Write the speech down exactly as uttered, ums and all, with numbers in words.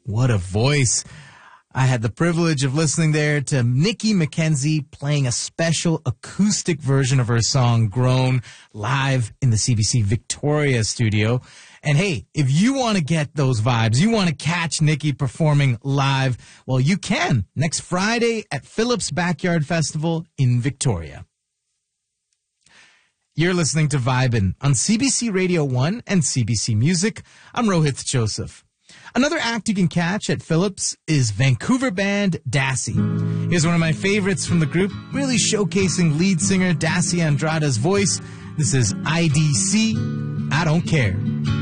What a voice. I had the privilege of listening there to Nikki McKenzie playing a special acoustic version of her song Grown live in the C B C Victoria studio. And hey, if you want to get those vibes, you want to catch Nikki performing live, well, you can next Friday at Phillips Backyard Festival in Victoria. You're listening to Vibin' on C B C Radio one and C B C Music. I'm Rohit Joseph. Another act you can catch at Phillips is Vancouver band Dassie. Here's one of my favorites from the group, really showcasing lead singer Dassie Andrada's voice. This is I D C, I Don't Care.